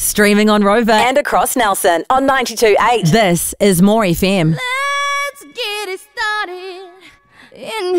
Streaming on Rover and across Nelson on 92.8. This is More FM. Let's get it started in